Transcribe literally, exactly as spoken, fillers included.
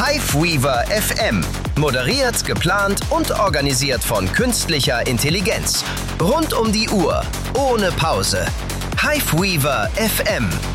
Hiveweaver F M. Moderiert, geplant und organisiert von künstlicher Intelligenz. Rund um die Uhr. Ohne Pause. Hiveweaver F M.